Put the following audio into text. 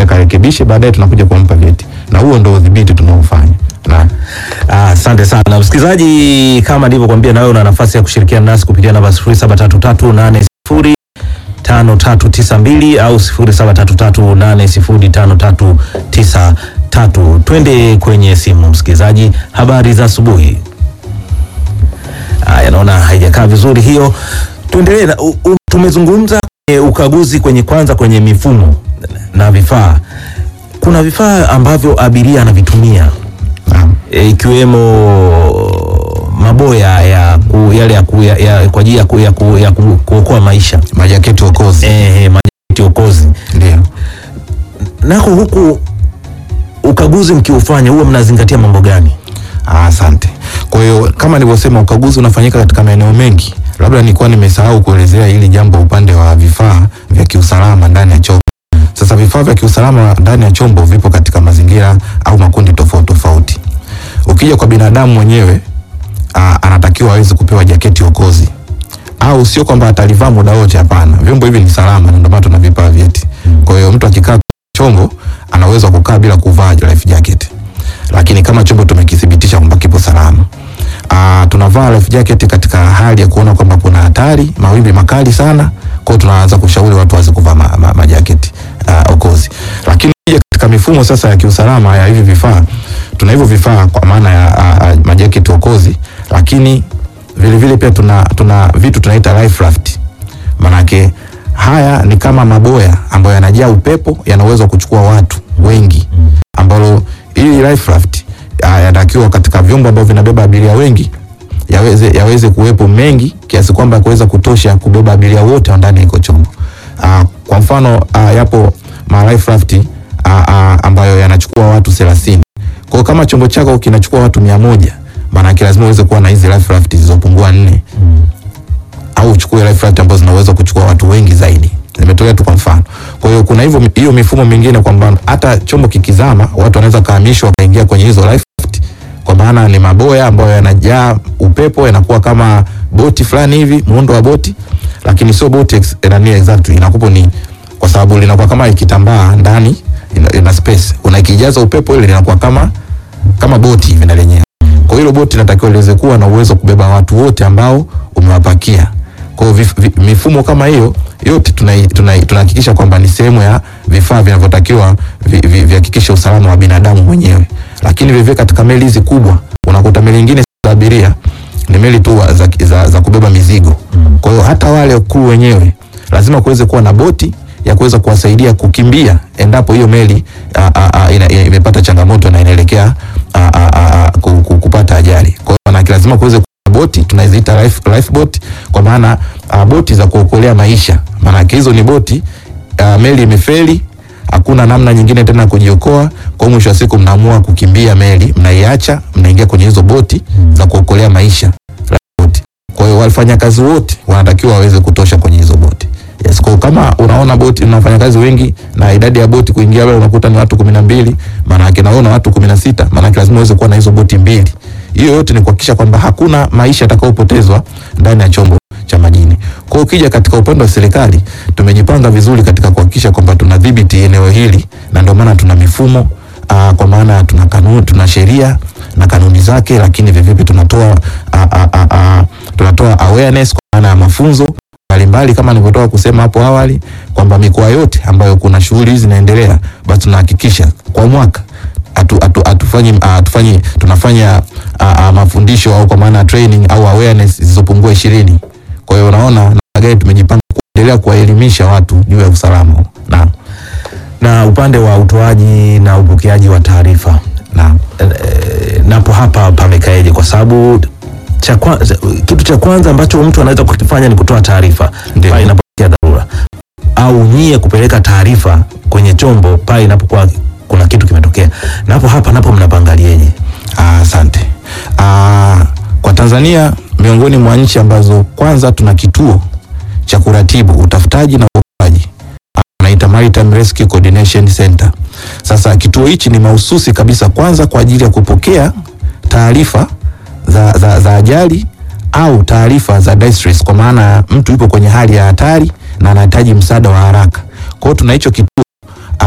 akarekebishe, baadaye tunakuja kumpa vyeti, na huo ndio udhibiti tunaofanya. Asante sana msikilizaji, kama nilivyokuambia, na wewe una nafasi ya kushirikiana nasi kupitia namba 0733805392 au 0733805393. Twende kwenye simu msikilizaji. Habari za asubuhi. Naona haijakaa vizuri hiyo. Tuendelee na tumezungumza ukaguzi kwenye mifumo na vifaa. Kuna vifaa ambavyo abiria anavitumia ikiwemo maboya kwa ajili ya kuokoa maisha, majaketi okozi. Majaketi okozi. Ndio. Nako huku ukaguzi mkiufanya huwa mnazingatia mambo gani? Asante. Kwa hiyo kama nilivyosema, ukaguzi unafanyika katika maeneo mengi. Labda nilikuwa nimesahau kuelezea hili jambo upande wa vifaa vya kiusalama ndani ya chombo. Sasa vifaa vya kiusalama ndani ya chombo vipo katika mazingira au makundi tofauti tofauti. Ukija kwa binadamu mwenyewe, anatakiwa aweze kupewa jaketi okozi. Au sio kwamba atalivaa muda wote, hapana. Vyombo hivi ni salama na ndio maana tunavipa vyeti. Kwa hiyo mtu akikaa chombo anaweza kukaa bila kuvaa life jacket. Lakini kama chombo tumekithibitisha kwamba kipo salama, tunavaa life jacket katika hali ya kuona kwamba kuna hatari, mawimbi makali sana. Kwa hiyo tunaanza kushauri watu waanze kuvaa majaketi okozi. Lakini katika mifumo sasa ya kiusalama ya hivi vifaa, tuna hivyo vifaa kwa maana ya majaketi okozi, lakini vile vile pia tuna vitu tunaita life raft. Manake haya ni kama maboya ambayo yanajaa upepo, yanaweza kuchukua watu wengi, ambalo hili life raft yanatakiwa katika vyombo ambavyo vinabeba abiria wengi yaweze kuwepo mengi kiasi kwamba kuweza kutosha kubeba abiria wote ndani ya chombo. Kwa mfano yapo ma life raft ambayo yanachukua watu 30. Kwa kama chombo chako kinachukua watu 100, maana yake lazima uweze kuwa na hizi life raft zilizopungua 4. Au uchukue life raft ambazo zinaweza kuchukua watu wengi zaidi. Nimetolea tu kwa mfano. Kwa hiyo kuna hiyo mifumo mingine kwamba hata chombo kikizama watu wanaweza kahamishwa kaingia kwenye hizo life raft, kwa maana ni maboya ambayo yanajaa upepo, yanakuwa kama boti fulani hivi, muundo wa boti, lakini sio boti exactly, inakuwa ni kwa sababu linakuwa kama ikitambaa ndani ina space. Unakijaza upepo ile linakuwa kama boti hivi na lenyewe. Kwa hiyo boti inatakiwa liweze kuwa na uwezo kubeba watu wote ambao umewapakia. Kwa hiyo mifumo kama hiyo yote tunahakikisha kwamba ni sehemu ya vifaa vinavyotakiwa vihakikishe usalama wa binadamu mwenyewe. Lakini vivyo katika meli hizi kubwa, unakuta meli nyingine za abiria ni meli tu za kubeba mizigo. Kwa hiyo hata wale crew wenyewe lazima kuweze kuwa na boti ya kuweza kuwasaidia kukimbia endapo hiyo meli imepata changamoto na inaelekea kupata ajali. Kwa hiyo lazima kuweze boti tunaziita life boat, kwa maana boti za kuokolea maisha. Maana hizo ni boti, meli imefeli, hakuna namna nyingine tena kujiokoa. Kwa mwisho wa siku mnaamua kukimbia meli, mnaiacha, mnaingia kwenye hizo boti za kuokolea maisha. Kwa hiyo wafanyakazi wote wanatakiwa waweze kutosha kwenye hizo boti. Yes, kwa kama unaona boti na wafanyakazi wengi na idadi ya boti kuingia wewe unakuta ni watu 12, maana yake naona watu 16, maana yake lazima uweze kuwa na hizo boti 2. Hiyo yote ni kuhakikisha kwamba hakuna maisha yatakayopotezwa ndani ya chombo cha majini. Kwa hiyo ukija katika upande wa serikali, tumejipanga vizuri katika kuhakikisha kwamba tunadhibiti eneo hili, na ndio maana tuna mifumo kwa maana tuna kanuni, tuna sheria na kanuni zake, lakini vipi tunatoa awareness kwa maana ya mafunzo mbalimbali kama nilivyotoka kusema hapo awali kwamba mikoa yote ambayo kuna shughuli hizi zinaendelea, basi tunahakikisha kwa mwaka tunafanya mafundisho au kwa maana training au awareness zisizopungua 20. Kwa hiyo unaona gani tumejipanga kuendelea kuwaelimisha watu juu ya usalama. Na upande wa utoaji na upokeaji wa taarifa, napo hapa pamekaeje? Kwa sababu kitu cha kwanza ambacho mtu anaweza kufanya ni kutoa taarifa pale inapotokea dharura, au nyie kupeleka taarifa kwenye chombo pale inapokuwa kuna kitu kimetokea. Napo hapa mnapangalieje? Asante. Kwa Tanzania miongoni mwa nchi ambazo kwanza tuna kituo cha kuratibu utafutaji na uokoaji, naita Maritime Rescue Coordination Center. Sasa kituo hichi ni mahususi kabisa kwanza kwa ajili ya kupokea taarifa za ajali au taarifa za distress, kwa maana mtu yupo kwenye hali ya hatari na anahitaji msaada wa haraka. Kwa hiyo tuna hicho kituo